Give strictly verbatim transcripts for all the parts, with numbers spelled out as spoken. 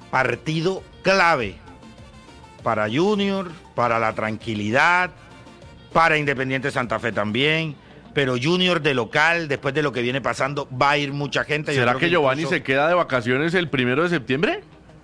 partido clave para Junior, para la tranquilidad, para Independiente Santa Fe también, pero Junior de local, después de lo que viene pasando, va a ir mucha gente. ¿Será que, que Giovanni incluso... se queda de vacaciones el primero de septiembre?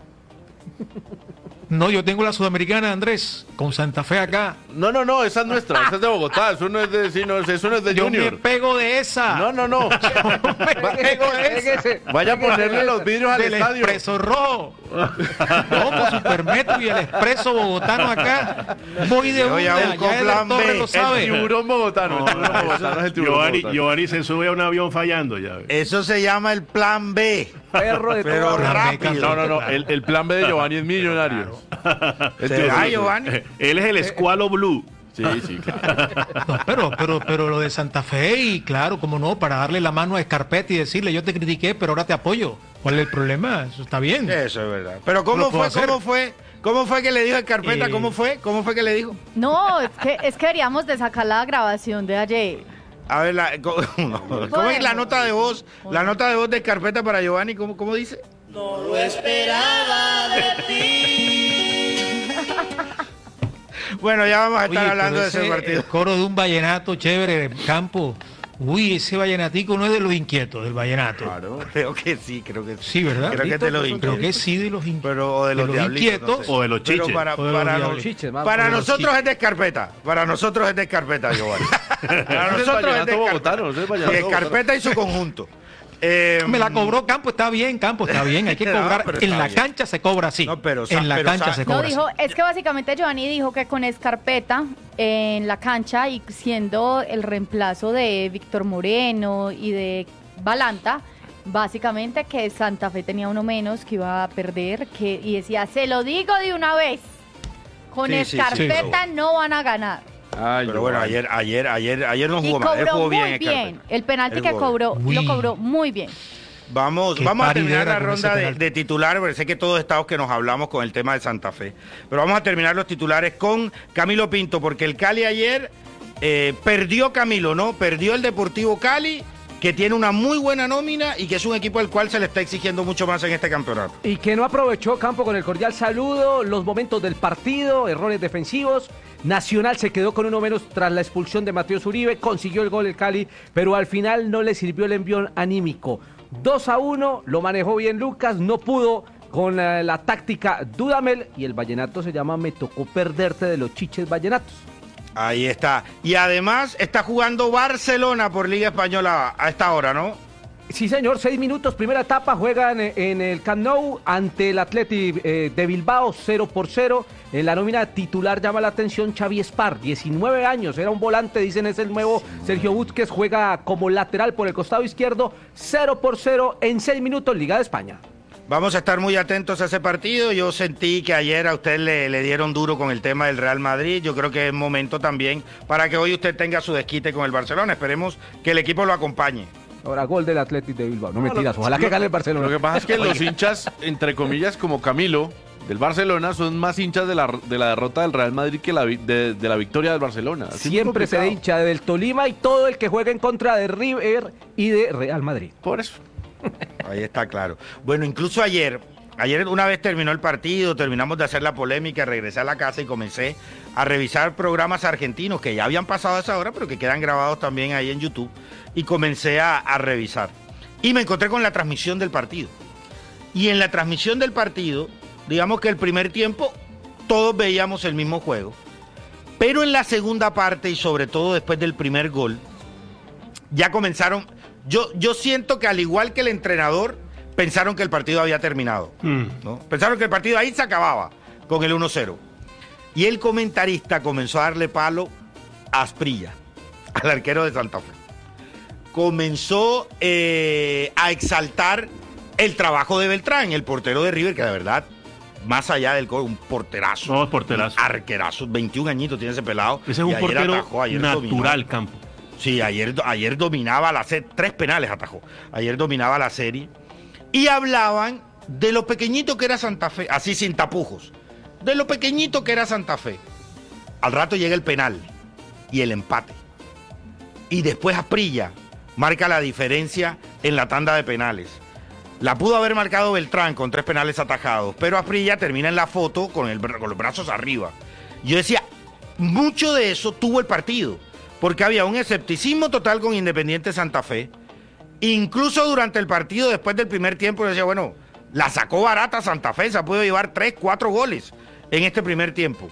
No, yo tengo la Sudamericana, Andrés, con Santa Fe acá. No, no, no, esa es nuestra, esa es de Bogotá, eso no es de, sí, no, eso no es de yo Junior. Yo me pego de esa. No, no, no. me pego de esa. Vaya a ponerle los vidrios al del estadio. Expreso Rojo. Como Supermetro y el Expreso Bogotano acá. Voy de una, ya ya plan Torre B. lo sabe. El tiburón bogotano. No, el tiburón bogotano es el tiburón Giovanni, bogotano. Giovanni se sube a un avión fallando ya. Eso se llama el plan B. Perro de Pero todo. rápido. No, no, no, el, el plan B de Giovanni es millonario. El ¿Será, tiburón. Giovanni? Él es el escualo blue. Sí, sí, claro. No, pero, pero, pero lo de Santa Fe, y claro, como no, para darle la mano a Scarpetti y decirle, yo te critiqué, pero ahora te apoyo. ¿Cuál es el problema? Eso está bien. Eso es verdad. Pero ¿cómo fue? ¿Cómo fue? ¿Cómo fue que le dijo el carpeta? Eh... ¿Cómo fue? ¿Cómo fue que le dijo? No, es que, es que deberíamos de sacar la grabación de ayer. A ver, la, ¿cómo, no, ¿cómo es la nota de voz? La nota de voz de carpeta para Giovanni, ¿cómo, cómo dice? No lo esperaba de ti. Bueno, ya vamos a estar Oye, hablando de ese, ese partido. El coro de un vallenato chévere, Campo. Uy, ese vallenatico no es de los inquietos, del vallenato. Claro, creo que sí, creo que sí. Sí, ¿verdad? Creo que es de los inquietos. Creo que sí, de los, in... Pero, o de los, de los inquietos. No sé. O de los chiches. Pero para, O de para, los nos- chiches, más para o menos. nosotros es de escarpeta. Para nosotros es de escarpeta, Giovanni. Para Ese es nosotros es de vallenato bogotano, ese es vallenato escarpeta. Y bogotano. escarpeta y su conjunto. Eh, Me la cobró Campo, está bien, Campo, está bien. Hay que No, cobrar. pero En está la bien. cancha se cobra así. No, pero sa- en la pero cancha sa- se No, cobra dijo, así. es que básicamente Giovanni dijo que con Escarpeta en la cancha y siendo el reemplazo de Víctor Moreno y de Balanta, básicamente que Santa Fe tenía uno menos, que iba a perder, que y decía, se lo digo de una vez, con Sí, sí, sí, Escarpeta pero- no van a ganar. Ay, Pero bueno, Giovanni. ayer, ayer, ayer, ayer no Y jugó mal. Él cobró jugó bien muy en bien, Escarpeta. el penalti Él que jugó cobró, Uy. lo cobró muy bien. Vamos, Qué vamos a terminar paridera la con ese ronda de, penalti. de titulares, porque sé que todos estados que nos hablamos con el tema de Santa Fe. Pero vamos a terminar los titulares con Camilo Pinto, porque el Cali ayer eh, perdió Camilo, ¿no? Perdió el Deportivo Cali, que tiene una muy buena nómina y que es un equipo al cual se le está exigiendo mucho más en este campeonato. Y que no aprovechó Campo con el cordial saludo, los momentos del partido, errores defensivos. Nacional se quedó con uno menos tras la expulsión de Mateus Uribe, consiguió el gol el Cali, pero al final no le sirvió el envión anímico. dos a uno, lo manejó bien Lucas, no pudo con la, la táctica Dudamel y el vallenato se llama Me tocó perderte de los chiches vallenatos. Ahí está. Y además está jugando Barcelona por Liga Española a esta hora, ¿no? Sí, señor, seis minutos, primera etapa, juegan en el Camp Nou ante el Athletic eh, de Bilbao, cero por cero. En la nómina titular llama la atención Xavi Spar, diecinueve años, era un volante, dicen es el nuevo Sergio Busquets, juega como lateral por el costado izquierdo, cero por cero en seis minutos, Liga de España. Vamos a estar muy atentos a ese partido. Yo sentí que ayer a usted le, le dieron duro con el tema del Real Madrid. Yo creo que es momento también para que hoy usted tenga su desquite con el Barcelona. Esperemos que el equipo lo acompañe. Ahora gol del Athletic de Bilbao, no, No, mentiras, lo- ojalá que lo- gane el Barcelona. Lo que pasa es que los hinchas, entre comillas, como Camilo, del Barcelona, son más hinchas de la, de la derrota del Real Madrid que la, vi- de, de la victoria del Barcelona. Así Siempre es se complicado. hincha del Tolima y todo el que juega en contra de River y de Real Madrid. Por eso. Ahí está claro. Bueno, incluso ayer, ayer una vez terminó el partido, terminamos de hacer la polémica, regresé a la casa y comencé a revisar programas argentinos que ya habían pasado a esa hora, pero que quedan grabados también ahí en YouTube, y comencé a, a revisar. Y me encontré con la transmisión del partido. Y en la transmisión del partido, digamos que el primer tiempo, todos veíamos el mismo juego. Pero en la segunda parte, y sobre todo después del primer gol, ya comenzaron... Yo, yo siento que al igual que el entrenador, pensaron que el partido había terminado, Mm. ¿no? Pensaron que el partido ahí se acababa con el uno cero. Y el comentarista comenzó a darle palo a Asprilla, al arquero de Santa Fe. Comenzó eh, a exaltar el trabajo de Beltrán, el portero de River, que de verdad, más allá del gol, un porterazo. No, es porterazo. Un arquerazo, veintiún añitos tiene ese pelado. Ese es y un ayer portero atajó, ayer natural, dominó. Campo. Sí, ayer, ayer dominaba la serie, tres penales atajó. Ayer dominaba la serie. Y hablaban de lo pequeñito que era Santa Fe, así sin tapujos. De lo pequeñito que era Santa Fe. Al rato llega el penal y el empate. Y después Asprilla marca la diferencia en la tanda de penales. La pudo haber marcado Beltrán con tres penales atajados, pero Asprilla termina en la foto con, el, con los brazos arriba. Yo decía, mucho de eso tuvo el partido, porque había un escepticismo total con Independiente Santa Fe. Incluso durante el partido, después del primer tiempo, yo decía, bueno, la sacó barata Santa Fe, se ha podido llevar tres, cuatro goles en este primer tiempo.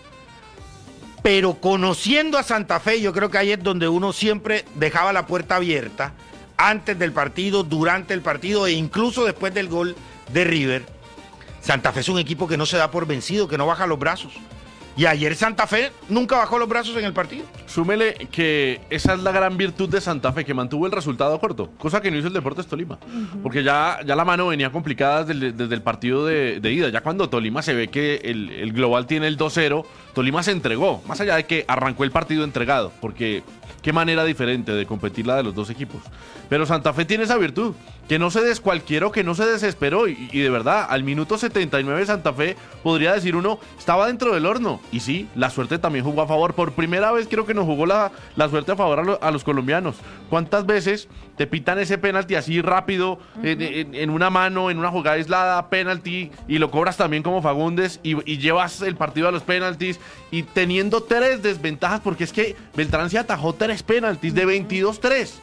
Pero conociendo a Santa Fe, yo creo que ahí es donde uno siempre dejaba la puerta abierta, antes del partido, durante el partido e incluso después del gol de River. Santa Fe es un equipo que no se da por vencido, que no baja los brazos. Y ayer Santa Fe nunca bajó los brazos en el partido. Súmele que esa es la gran virtud de Santa Fe, que mantuvo el resultado corto, cosa que no hizo el Deportes Tolima. Uh-huh. Porque ya, ya la mano venía complicada desde, desde el partido de, de ida. Ya cuando Tolima se ve que el, el global tiene el dos cero, Tolima se entregó, más allá de que arrancó el partido entregado, porque qué manera diferente de competir la de los dos equipos. Pero Santa Fe tiene esa virtud, que no se descualquieró, que no se desesperó, y, y de verdad, al minuto setenta y nueve Santa Fe, podría decir uno, estaba dentro del horno. Y sí, la suerte también jugó a favor. Por primera vez creo que nos jugó la, la suerte a favor a, lo, a los colombianos. ¿Cuántas veces te pitan ese penalti así rápido, uh-huh. en, en, en una mano, en una jugada aislada, penalti, y lo cobras también como Fagundes, y, y llevas el partido a los penaltis, y teniendo tres desventajas, porque es que Beltrán se atajó tres penaltis de veintidós tres.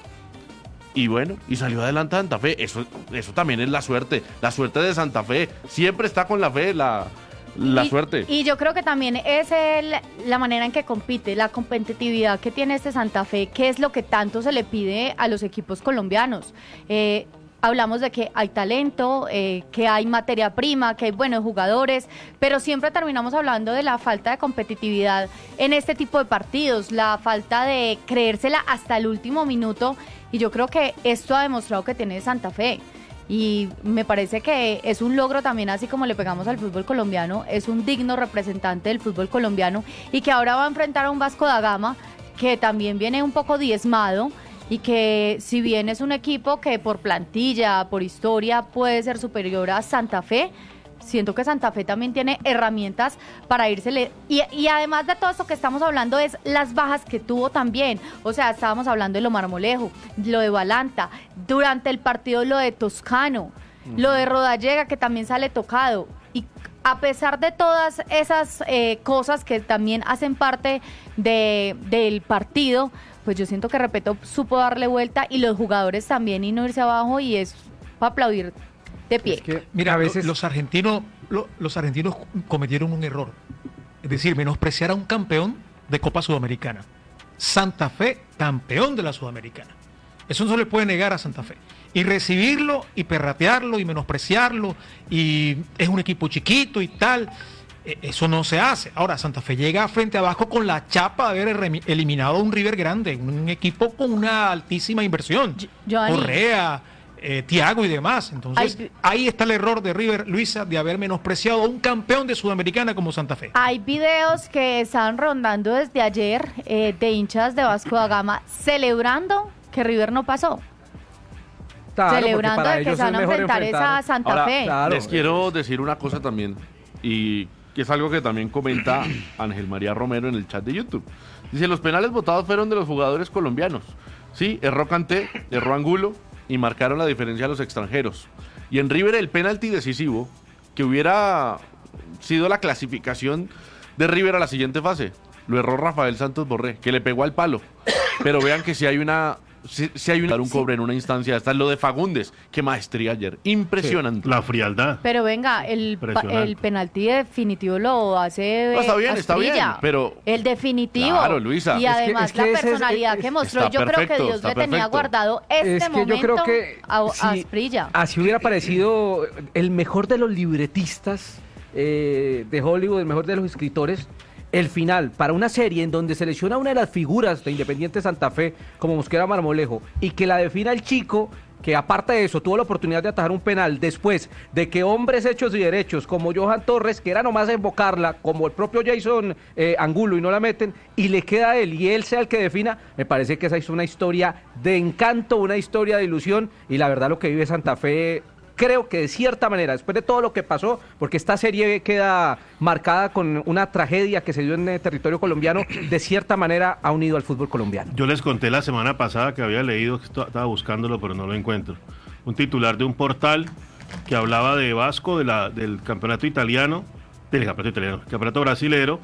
Y bueno, y salió adelante Santa Fe. Eso, eso también es la suerte. La suerte de Santa Fe. Siempre está con la fe, la, la y, suerte. Y yo creo que también es el, la manera en que compite, la competitividad que tiene este Santa Fe, que es lo que tanto se le pide a los equipos colombianos. Eh, Hablamos de que hay talento, eh, que hay materia prima, que hay buenos jugadores, pero siempre terminamos hablando de la falta de competitividad en este tipo de partidos, la falta de creérsela hasta el último minuto, y yo creo que esto ha demostrado que tiene Santa Fe. Y me parece que es un logro también, así como le pegamos al fútbol colombiano, es un digno representante del fútbol colombiano, y que ahora va a enfrentar a un Vasco da Gama que también viene un poco diezmado, y que si bien es un equipo que por plantilla, por historia, puede ser superior a Santa Fe, siento que Santa Fe también tiene herramientas para írsele. Y, y además de todo esto que estamos hablando es las bajas que tuvo también. O sea, estábamos hablando de lo Marmolejo, lo de Balanta, durante el partido lo de Toscano, uh-huh. lo de Rodallega, que también sale tocado. Y a pesar de todas esas eh, cosas que también hacen parte de, del partido, pues yo siento que Repeto supo darle vuelta, y los jugadores también, y no irse abajo, y es para aplaudir de pie. Es que, mira, a veces los argentinos, lo, los argentinos cometieron un error, es decir, menospreciar a un campeón de Copa Sudamericana. Santa Fe, campeón de la Sudamericana. Eso no se le puede negar a Santa Fe. Y recibirlo y perratearlo y menospreciarlo, y es un equipo chiquito y tal, eso no se hace. Ahora, Santa Fe llega frente a Vasco con la chapa de haber eliminado a un River grande, un equipo con una altísima inversión. Giovanni. Correa, eh, Thiago y demás. Entonces, hay, ahí está el error de River, Luisa, de haber menospreciado a un campeón de Sudamericana como Santa Fe. Hay videos que están rondando desde ayer eh, de hinchas de Vasco da Gama celebrando que River no pasó. Claro, celebrando de que se van a enfrentar esa Santa Ahora, Fe. Claro, les quiero decir una cosa también, y que es algo que también comenta Ángel María Romero en el chat de YouTube. Dice, los penales votados fueron de los jugadores colombianos. Sí, erró Kanté, erró Angulo, y marcaron la diferencia a los extranjeros. Y en River el penalti decisivo, que hubiera sido la clasificación de River a la siguiente fase, lo erró Rafael Santos Borré, que le pegó al palo. Pero vean que si hay una... Si, si hay un, un cobre en una instancia, está lo de Fagundes, qué maestría ayer, impresionante. Sí, la frialdad. Pero venga, el, el penalti definitivo lo hace no, está bien, Asprilla. Está bien, pero el definitivo. Claro, Luisa. Y además es que, es que la personalidad es, es, que mostró, yo perfecto, creo que Dios le perfecto. tenía guardado este es que momento yo creo que a, si, a Asprilla. Así hubiera parecido el mejor de los libretistas eh, de Hollywood, el mejor de los escritores. El final, para una serie en donde se lesiona una de las figuras de Independiente Santa Fe, como Mosquera Marmolejo, y que la defina el chico, que aparte de eso tuvo la oportunidad de atajar un penal después de que hombres hechos y derechos como Johan Torres, que era nomás invocarla, como el propio Jason eh, Angulo, y no la meten, y le queda a él, y él sea el que defina, me parece que esa es una historia de encanto, una historia de ilusión, y la verdad lo que vive Santa Fe... Creo que de cierta manera, después de todo lo que pasó, porque esta serie queda marcada con una tragedia que se dio en el territorio colombiano, de cierta manera ha unido al fútbol colombiano. Yo les conté la semana pasada que había leído, que estaba buscándolo, pero no lo encuentro. Un titular de un portal que hablaba de Vasco, de la, del campeonato italiano, del campeonato italiano, campeonato brasilero,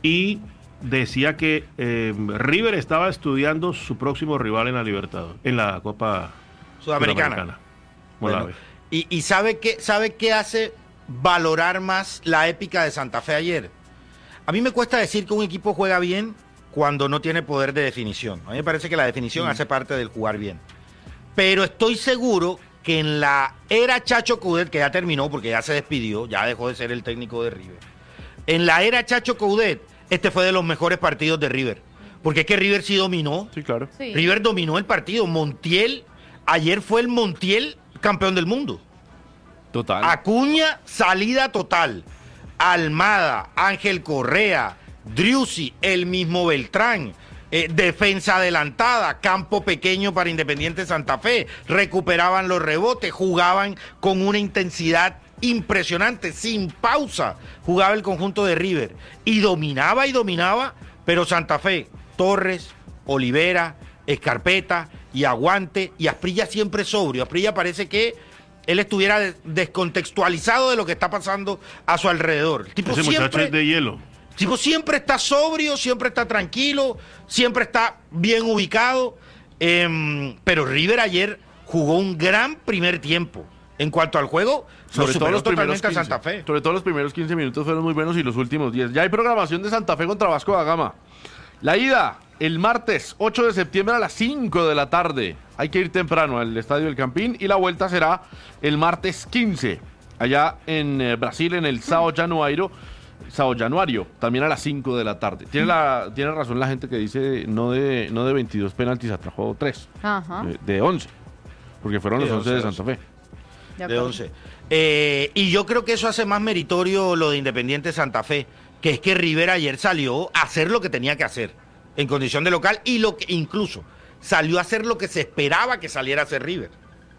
y decía que eh, River estaba estudiando su próximo rival en la Libertadores, en la Copa Sudamericana. Sudamericana. Bueno, y, y sabe qué, sabe qué hace valorar más la épica de Santa Fe ayer. A mí me cuesta decir que un equipo juega bien cuando no tiene poder de definición. A mí me parece que la definición mm. hace parte del jugar bien. Pero estoy seguro que en la era Chacho Coudet, que ya terminó porque ya se despidió, ya dejó de ser el técnico de River. En la era Chacho Coudet, este fue de los mejores partidos de River. Porque es que River sí dominó. Sí, claro. Sí. River dominó el partido. Montiel, ayer fue el Montiel campeón del mundo. Total. Acuña, salida total. Almada, Ángel Correa, Driussi, el mismo Beltrán, eh, defensa adelantada, campo pequeño para Independiente Santa Fe, recuperaban los rebotes, jugaban con una intensidad impresionante, sin pausa, jugaba el conjunto de River y dominaba y dominaba, pero Santa Fe, Torres, Olivera, Escarpeta y Aguante, y Asprilla siempre sobrio. Asprilla parece que él estuviera descontextualizado de lo que está pasando a su alrededor. El tipo Ese siempre, muchacho es de hielo. el tipo siempre está sobrio, siempre está tranquilo, siempre está bien ubicado. Eh, pero River ayer jugó un gran primer tiempo. En cuanto al juego, sobre todo los primeros totalmente a quince, Santa Fe. Sobre todo los primeros quince minutos fueron muy buenos y los últimos diez. Ya hay programación de Santa Fe contra Vasco da Gama. La ida, el martes ocho de septiembre a las cinco de la tarde. Hay que ir temprano al Estadio del Campín y la vuelta será el martes quince, allá en eh, Brasil, en el Sao Januario, Sao Januario, también a las cinco de la tarde. Tiene, la, tiene razón la gente que dice no de, no de veintidós penaltis, atrajó tres, Ajá. de, de once, porque fueron los De once de once, Santa Fe. De De acuerdo. once. Eh, y yo creo que eso hace más meritorio lo de Independiente Santa Fe, que es que River ayer salió a hacer lo que tenía que hacer en condición de local y lo que incluso salió a hacer lo que se esperaba que saliera a hacer River.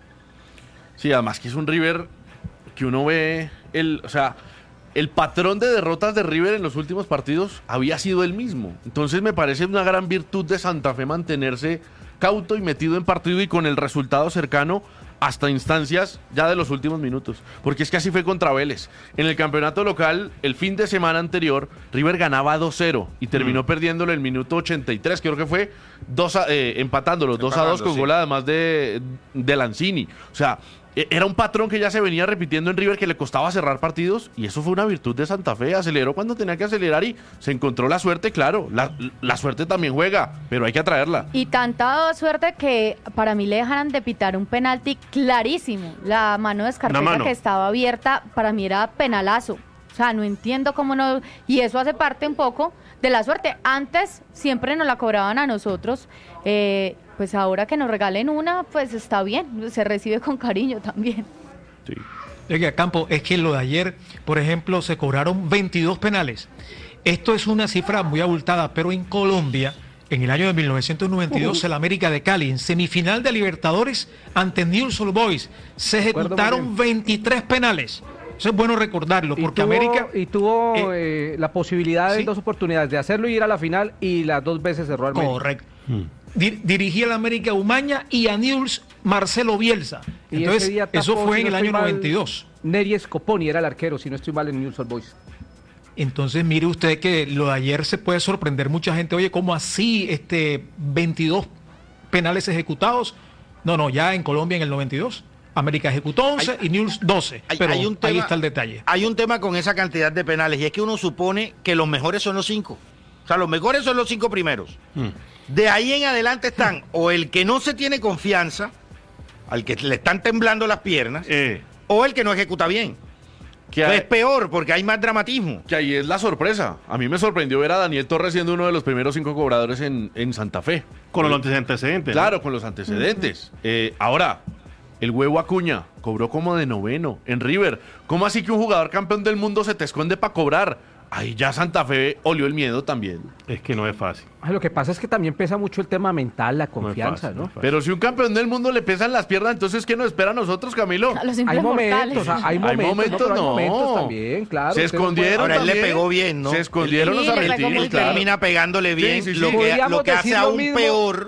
Sí, además que es un River que uno ve, el, o sea, el patrón de derrotas de River en los últimos partidos había sido el mismo. Entonces me parece una gran virtud de Santa Fe mantenerse cauto y metido en partido y con el resultado cercano hasta instancias ya de los últimos minutos. Porque es que así fue contra Vélez. En el campeonato local, el fin de semana anterior, River ganaba dos cero y terminó mm. perdiéndolo el minuto ochenta y tres, creo que fue, dos a, eh, empatándolo, dos a dos con sí. gol además de, de Lanzini. O sea, era un patrón que ya se venía repitiendo en River, que le costaba cerrar partidos, y eso fue una virtud de Santa Fe. Aceleró cuando tenía que acelerar y se encontró la suerte, claro. La, la suerte también juega, pero hay que atraerla. Y tanta suerte que para mí le dejaran de pitar un penalti clarísimo. La mano de Escarpeta mano. que estaba abierta, para mí era penalazo. O sea, no entiendo cómo no... Y eso hace parte un poco de la suerte. Antes siempre nos la cobraban a nosotros. Eh, pues ahora que nos regalen una, pues está bien. Se recibe con cariño también. Sí. Oiga, Campo, es que lo de ayer, por ejemplo, se cobraron veintidós penales. Esto es una cifra muy abultada, pero en Colombia, en el año de mil novecientos noventa y dos, uh-huh. el América de Cali, en semifinal de Libertadores ante Newell's Old Boys, se ejecutaron veintitrés penales. Eso es bueno recordarlo, porque y tuvo, América... Y tuvo eh, eh, la posibilidad en ¿sí? dos oportunidades de hacerlo y ir a la final, y las dos veces cerró al medio. Correcto. Hmm. Dir, dirigía el América Umaña y a Newell's Marcelo Bielsa. Y Entonces, ese día tapó, eso fue si en no el año mal, noventa y dos. Neri Scoponi era el arquero, si no estoy mal, en Newell's Old Boys. Entonces, mire usted que lo de ayer se puede sorprender mucha gente. Oye, ¿cómo así este veintidós penales ejecutados? No, no, ya en Colombia en el noventa y dos. América ejecutó once hay, y Newell's doce. Hay, pero hay un tema, ahí está el detalle. Hay un tema con esa cantidad de penales, y es que uno supone que los mejores son los cinco. O sea, los mejores son los cinco primeros. Hmm. De ahí en adelante están o el que no se tiene confianza, al que le están temblando las piernas, eh. o el que no ejecuta bien. Que hay, es peor porque hay más dramatismo. Que ahí es la sorpresa. A mí me sorprendió ver a Daniel Torres siendo uno de los primeros cinco cobradores en, en Santa Fe. Con los antecedentes. Claro, ¿no? con los antecedentes. Uh-huh. eh, ahora, el Huevo Acuña cobró como de noveno en River. ¿Cómo así que un jugador campeón del mundo se te esconde para cobrar? Ahí ya Santa Fe olió el miedo también. Es que no es fácil. Ay, lo que pasa es que también pesa mucho el tema mental, la confianza, ¿no? Es fácil, ¿no? Pero si un campeón del mundo le pesan las piernas, entonces ¿qué nos espera a nosotros, Camilo? A los hay momentos, mortales. hay momentos, hay momentos, no. no. Hay momentos también, claro. Se escondieron. Ahora él también. le pegó bien, ¿no? Se escondieron él, los sí, argentinos. Él claro. termina pegándole bien, sí, sí, sí. lo que, lo que hace aún mismo. peor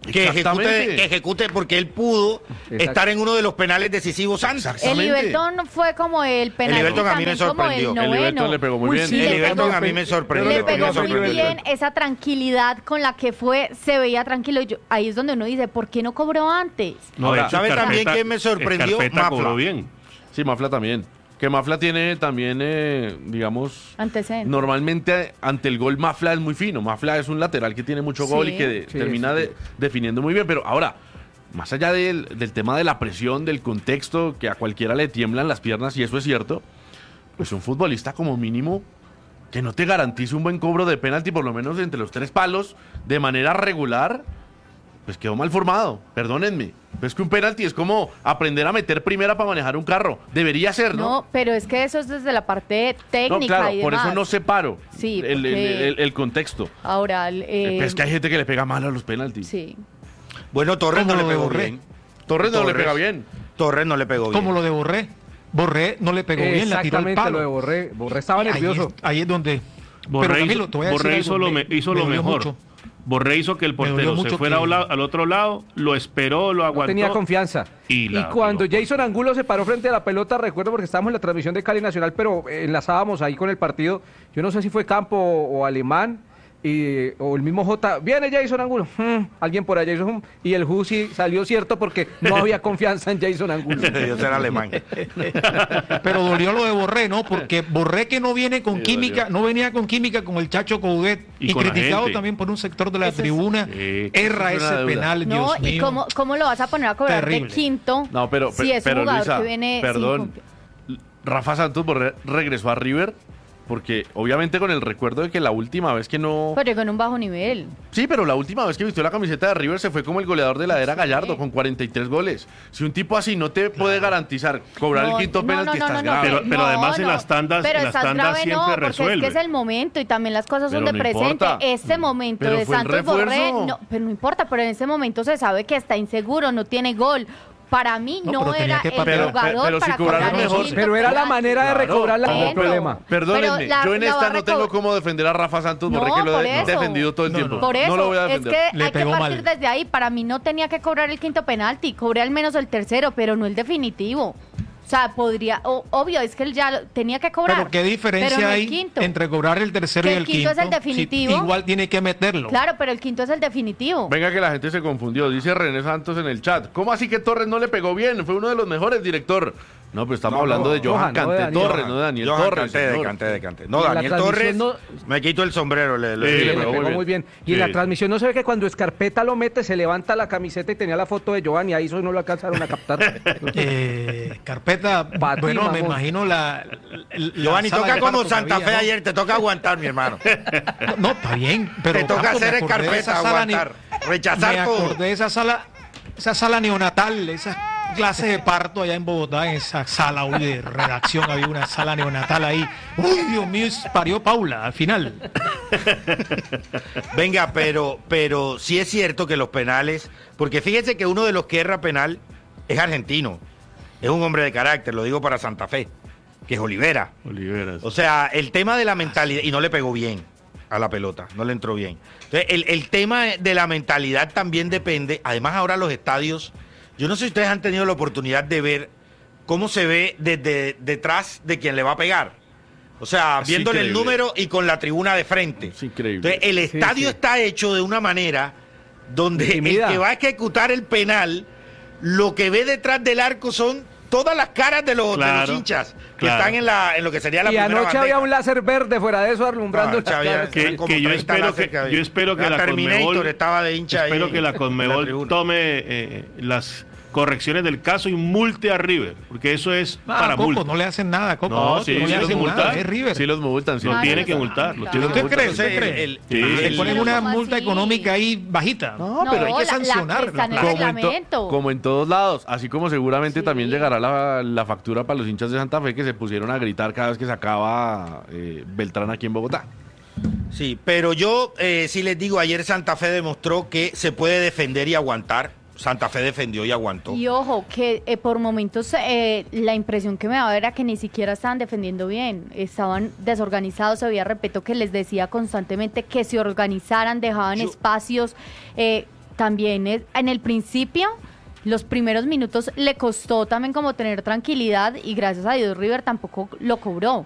que ejecute, que ejecute porque él pudo Exacto. estar en uno de los penales decisivos antes. El Everton fue como el penal. El Everton a mí me sorprendió. El El Everton le pegó muy Uy, bien. sí, El le Everton pegó- a mí me sorprendió. Le a mí me pegó muy sorprendió. bien esa tranquilidad con la que fue, se veía tranquilo. Yo- ahí es donde uno dice, ¿por qué no cobró antes? No, Ahora, de hecho, ¿sabe Escarpeta- también quién me sorprendió? Escarpeta Mafla. cobró bien. Sí, Mafla también. Que Mafla tiene también, eh, digamos, Antecedentes. normalmente ante el gol Mafla es muy fino. Mafla es un lateral que tiene mucho gol Sí. y que de- Sí, termina sí, de- sí. definiendo muy bien. Pero ahora, más allá del, del tema de la presión, del contexto, que a cualquiera le tiemblan las piernas, y eso es cierto, pues un futbolista como mínimo que no te garantice un buen cobro de penalti, por lo menos entre los tres palos, de manera regular, pues quedó mal formado. Perdónenme. Es que un penalti es como aprender a meter primera para manejar un carro. Debería ser, ¿no? No, pero es que eso es desde la parte No, técnica claro, y por demás. eso no separo Sí, el, el- porque- el- el contexto. Ahora, el, eh, es que hay gente que le pega mal a los penaltis. sí. Bueno, Torres ¿Cómo no le lo pegó borré? bien. Torres no le Torres. pega bien. Torres no le pegó bien. Como lo de Borré. Borré no le pegó bien, la tiró al Exactamente, lo de palo. Borré. Borré estaba Ahí nervioso. es, ahí es donde... Borré, Pero, hizo, Camilo, te voy a decir Borré algo, hizo lo, me- me- hizo me lo dolió mejor. mucho. Borré hizo que el Me dolió portero se mucho fuera que- a un lado- al otro lado, lo esperó, lo No aguantó. tenía confianza. Y Y, la cuando tiró. Jason Angulo se paró frente a la pelota, recuerdo porque estábamos en la transmisión de Cali Nacional, pero eh, enlazábamos ahí con el partido. Yo no sé si fue Campo o, o Alemán, y, o el mismo J. Viene Jason Angulo. Hmm, alguien por allá hizo. hmm, y el Jusi salió cierto porque no había confianza en Jason Angulo. Debió ser alemán. Pero dolió lo de Borré, ¿no? Porque Borré que no viene con Sí, química, dolió. no venía con química con el Chacho Coudet Y y, con la criticado gente. también por un sector de la Eso es- tribuna. Sí, Erra eso es una ese deuda. penal, No, Dios y mío. cómo, cómo lo vas a poner a cobrar Terrible. de quinto No, pero, si es pero un jugador Luisa, que viene sin perdón. confi- Rafa Santos Borré regresó a River porque obviamente con el recuerdo de que la última vez que no... Pero con un bajo nivel. Sí, pero la última vez que vistió la camiseta de River se fue como el goleador de la era Gallardo con cuarenta y tres goles. Si un tipo así no te puede garantizar cobrar No, el quinto no, penalti, no, no, estás no, grave. Pero- pero no, además en no. las tandas- Pero en las estás tandas grave, siempre no, porque resuelve. es que es el momento y también las cosas son Pero de no presente. importa. Este momento Pero de fue el Santos Borré, refuerzo. no, pero no importa, pero en ese momento se sabe que está inseguro, no tiene gol. Para mí No, no, pero tenía era que el patear. Pero- jugador pero si para cobraron cobrar el mejor. quinto Pero era la penalti. manera de Claro. recobrarla como Bueno. problema. Perdónenme, Pero la- yo en la esta va a no tengo recobrar- cómo defender a Rafa Santos Borré, No, que lo por he eso. defendido todo el No, tiempo. no. Por eso, no lo voy a es defender. que Le hay que pegó partir mal. desde ahí. Para mí no tenía que cobrar el quinto penalti, cobré al menos el tercero, pero no el definitivo. O sea, podría, o- obvio, es que él ya lo- tenía que cobrar. Pero qué diferencia pero no el hay quinto. entre cobrar el tercero Que y el el quinto quinto. es el definitivo. Sí, igual tiene que meterlo. Claro, pero el quinto es el definitivo. Venga que la gente se confundió, dice René Santos en el chat. ¿Cómo así que Torres no le pegó bien? Fue uno de los mejores, director. No, pero estamos No, hablando no, de Johan Johan, no de Cante Daniel. Torres, no de Daniel Johan Torres. Canté, de señor. Canté, de Canté. Y No, en la Daniel transmisión Torres, me quito el sombrero. Le, le- Sí, Sí, le le pegó pegó muy muy bien. bien. Y en la Sí. transmisión no se ve que cuando Escarpeta lo mete, se levanta la camiseta y tenía la foto de Giovanni, ahí eso no lo alcanzaron a captar. Eh, carpeta, Pa' ti, bueno, me mamón. imagino la. la- la Giovanni, sala toca de como parto que Santa había, Fe ¿no? ayer, te toca aguantar, mi hermano. No, está bien, pero te toca Campo, me hacer acordé de escarpeta, esa sala aguantar, ne- rechazar me todo. acordé de esa sala, esa sala neonatal, esa clase de parto allá en Bogotá, en esa sala hoy de redacción, había una sala neonatal ahí. Uy, Dios mío, parió Paula al final. Venga, pero, pero sí es cierto que los penales, porque fíjese que uno de los que erra penal es argentino, es un hombre de carácter, lo digo para Santa Fe, que es Olivera. Oliveras. O sea, el tema de la mentalidad, y no le pegó bien a la pelota, no le entró bien. Entonces, el, el tema de la mentalidad también depende, además ahora los estadios, yo no sé si ustedes han tenido la oportunidad de ver cómo se ve desde detrás de quien le va a pegar. O sea, Es viéndole el increíble. número y con la tribuna de frente. Es increíble. Entonces, el Sí, estadio sí. está hecho de una manera donde Intimida. el que va a ejecutar el penal, lo que ve detrás del arco son todas las caras de los, de Claro, los hinchas que claro. están en, la, en lo que sería la Y primera anoche bandeja. había un láser verde fuera de eso alumbrando No, las Xavi, caras. que- eran como que yo treinta espero láser que- había. yo espero que la Terminator Conmebol- estaba de hincha ahí. Espero que la en Conmebol tribuna. tome eh, las correcciones del caso y multe a River, porque eso es Ah, para Coco, multa. no le hacen nada, Coco. No, sí, no sí le los hacen multan. nada, es River. Sí los multan, sí. Lo Ah, tiene no, que no, multar, lo claro. tiene que ¿Usted multar. cree? Entonces, ¿Usted cree? el- Sí. el- Le ponen una ¿Cómo multa así? económica ahí bajita. No, pero hay No, que la- la que sancionar. está en el Como en, to- reglamento. como en todos lados, así como seguramente Sí. también llegará la, la factura para los hinchas de Santa Fe que se pusieron a gritar cada vez que sacaba eh, Beltrán aquí en Bogotá. Sí, pero yo eh, sí les digo, ayer Santa Fe demostró que se puede defender y aguantar. Santa Fe defendió y aguantó. Y ojo, que eh, por momentos eh, la impresión que me daba era que ni siquiera estaban defendiendo bien, estaban desorganizados, había, repito, que les decía constantemente que se organizaran, dejaban Yo- espacios, eh, también es, en el principio, los primeros minutos le costó también como tener tranquilidad y gracias a Dios River tampoco lo cobró.